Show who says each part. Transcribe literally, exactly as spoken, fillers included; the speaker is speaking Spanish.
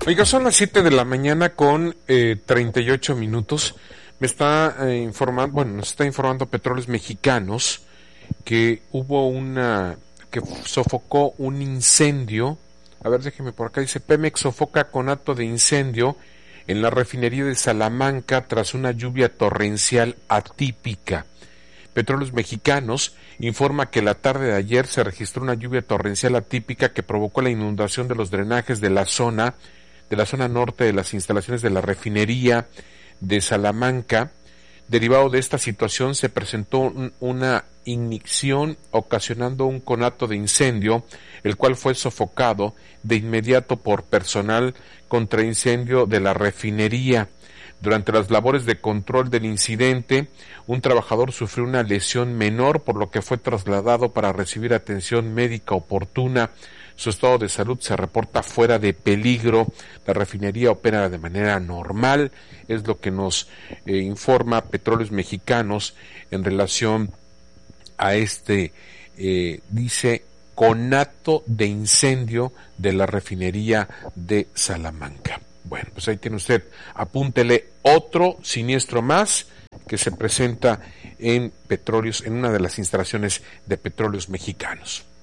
Speaker 1: Oiga, son las siete de la mañana con eh, treinta y ocho minutos. Me está eh, informando, bueno, nos está informando Petróleos Mexicanos que hubo una, que sofocó un incendio. A ver, déjeme por acá, dice Pemex sofoca con acto de incendio en la refinería de Salamanca tras una lluvia torrencial atípica. Petróleos Mexicanos informa que la tarde de ayer se registró una lluvia torrencial atípica que provocó la inundación de los drenajes de la zona, de la zona norte de las instalaciones de la refinería de Salamanca. Derivado de esta situación se presentó un, una ignición ocasionando un conato de incendio, el cual fue sofocado de inmediato por personal contra incendio de la refinería. Durante las labores de control del incidente, un trabajador sufrió una lesión menor, por lo que fue trasladado para recibir atención médica oportuna. Su estado de salud se reporta fuera de peligro. La refinería opera de manera normal, es lo que nos eh, informa Petróleos Mexicanos en relación a este, eh, dice, conato de incendio de la refinería de Salamanca. Bueno, pues ahí tiene usted, apúntele otro siniestro más que se presenta en Petróleos, en una de las instalaciones de Petróleos Mexicanos.